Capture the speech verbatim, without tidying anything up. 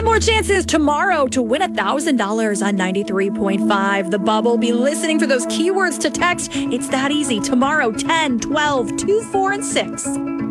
Five more chances tomorrow to win one thousand dollars on ninety-three point five. The Bubble. Be listening for those keywords to text. It's that easy. Tomorrow, ten, twelve, two, four, and six.